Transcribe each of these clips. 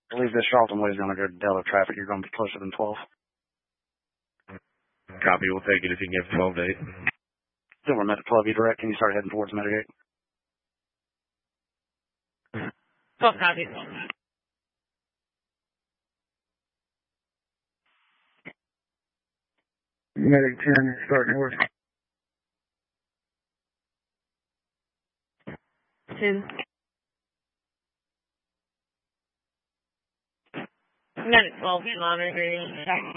I believe this Charlton Way is going to go to Delta traffic. You're going to be closer than 12. Copy. We'll take it if you can get 12 to 8. Then we're met at 12 direct. Can you start heading towards Medigate? 12 copy. Medic 10, start north. 2. Medic 12, monitoring.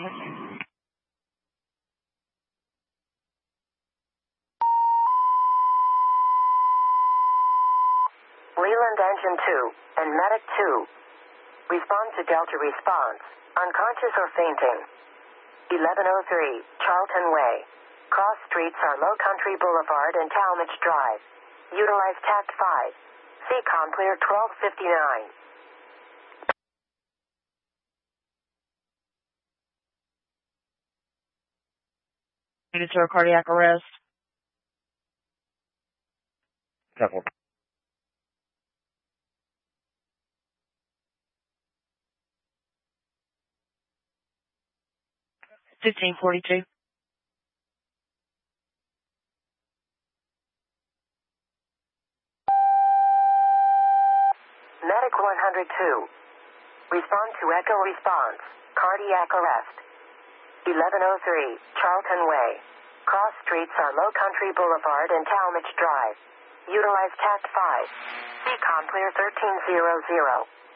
Leland Engine 2 and Medic 2. Respond to Delta response. Unconscious or fainting. 1103, Charlton Way. Cross streets are Low Country Boulevard and Talmadge Drive. Utilize TACT 5. CCOM clear 1259. Units are cardiac arrest. Couple. 1542. Medic 102. Respond to echo response. Cardiac arrest. 1103, Charlton Way. Cross streets are Low Country Boulevard and Talmadge Drive. Utilize TACT 5. CCOM clear 1300.